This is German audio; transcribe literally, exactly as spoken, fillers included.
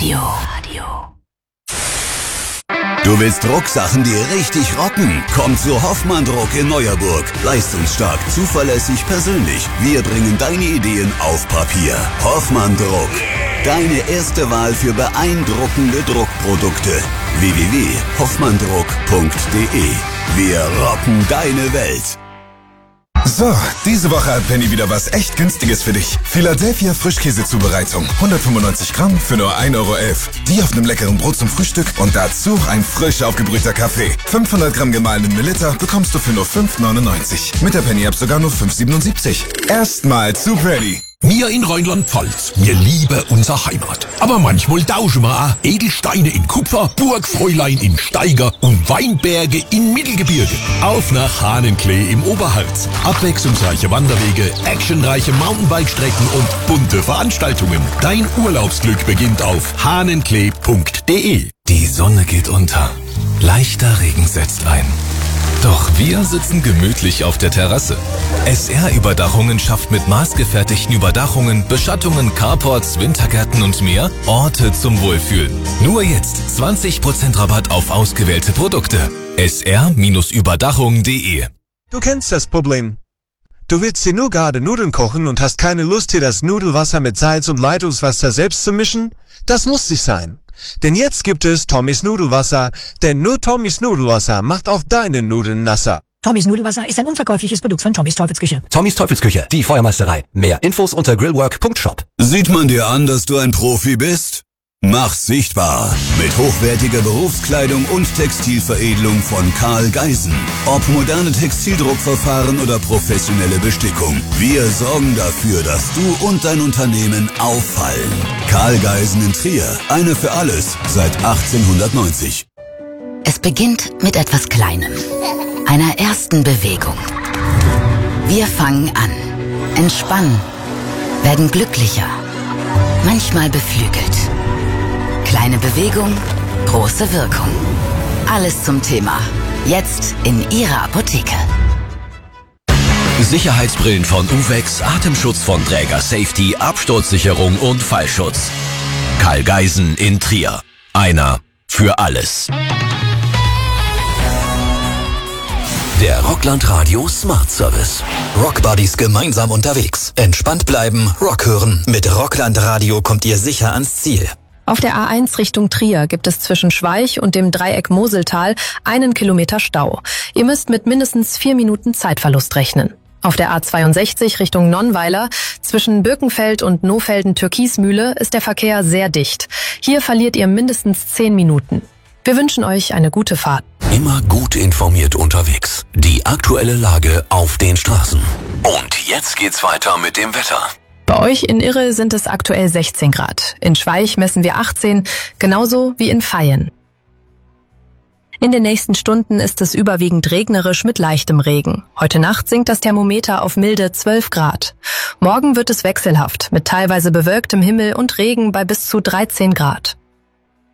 Radio. Du willst Drucksachen, die richtig rocken? Komm zu Hoffmann Druck in Neuerburg. Leistungsstark, zuverlässig, persönlich. Wir bringen deine Ideen auf Papier. Hoffmann Druck. Deine erste Wahl für beeindruckende Druckprodukte. w w w punkt hoffmanndruck punkt d e. Wir rocken deine Welt. So, diese Woche hat Penny wieder was echt Günstiges für dich. Philadelphia Frischkäsezubereitung. hundertfünfundneunzig Gramm für nur ein Euro elf. Die auf einem leckeren Brot zum Frühstück und dazu ein frisch aufgebrühter Kaffee. fünfhundert Gramm gemahlenen Melitta bekommst du für nur fünf neunundneunzig. Mit der Penny-App sogar nur fünf siebenundsiebzig. Erstmal zu Penny. Wir in Rheinland-Pfalz, wir lieben unsere Heimat. Aber manchmal tauschen wir auch Edelsteine in Kupfer, Burgfräulein in Steiger und Weinberge in Mittelgebirge. Auf nach Hahnenklee im Oberharz. Abwechslungsreiche Wanderwege, actionreiche Mountainbike-Strecken und bunte Veranstaltungen. Dein Urlaubsglück beginnt auf hahnenklee punkt d e. Die Sonne geht unter. Leichter Regen setzt ein. Doch wir sitzen gemütlich auf der Terrasse. S R-Überdachungen schafft mit maßgefertigten Überdachungen, Beschattungen, Carports, Wintergärten und mehr Orte zum Wohlfühlen. Nur jetzt zwanzig Prozent Rabatt auf ausgewählte Produkte. S R Überdachung punkt d e. Du kennst das Problem. Du willst dir nur gerade Nudeln kochen und hast keine Lust, dir das Nudelwasser mit Salz und Leitungswasser selbst zu mischen? Das muss nicht sein. Denn jetzt gibt es Tommys Nudelwasser, denn nur Tommys Nudelwasser macht auch deine Nudeln nasser. Tommys Nudelwasser ist ein unverkäufliches Produkt von Tommys Teufelsküche. Tommys Teufelsküche, die Feuermeisterei. Mehr Infos unter grillwork punkt shop. Sieht man dir an, dass du ein Profi bist? Mach's sichtbar mit hochwertiger Berufskleidung und Textilveredelung von Karl Geisen. Ob moderne Textildruckverfahren oder professionelle Bestickung. Wir sorgen dafür, dass du und dein Unternehmen auffallen. Karl Geisen in Trier. Eine für alles seit achtzehnhundertneunzig. Es beginnt mit etwas Kleinem. Einer ersten Bewegung. Wir fangen an, entspannen, werden glücklicher, manchmal beflügelt. Kleine Bewegung, große Wirkung. Alles zum Thema. Jetzt in Ihrer Apotheke. Sicherheitsbrillen von Uvex, Atemschutz von Träger Safety, Absturzsicherung und Fallschutz. Karl Geisen in Trier. Einer für alles. Der Rockland Radio Smart Service. Rockbuddies gemeinsam unterwegs. Entspannt bleiben, Rock hören. Mit Rockland Radio kommt ihr sicher ans Ziel. Auf der A eins Richtung Trier gibt es zwischen Schweich und dem Dreieck Moseltal einen Kilometer Stau. Ihr müsst mit mindestens vier Minuten Zeitverlust rechnen. Auf der A zweiundsechzig Richtung Nonnweiler zwischen Birkenfeld und Nofelden-Türkismühle ist der Verkehr sehr dicht. Hier verliert ihr mindestens zehn Minuten. Wir wünschen euch eine gute Fahrt. Immer gut informiert unterwegs. Die aktuelle Lage auf den Straßen. Und jetzt geht's weiter mit dem Wetter. Bei euch in Irre sind es aktuell sechzehn Grad. In Schweich messen wir achtzehn, genauso wie in Vaihingen. In den nächsten Stunden ist es überwiegend regnerisch mit leichtem Regen. Heute Nacht sinkt das Thermometer auf milde zwölf Grad. Morgen wird es wechselhaft mit teilweise bewölktem Himmel und Regen bei bis zu dreizehn Grad.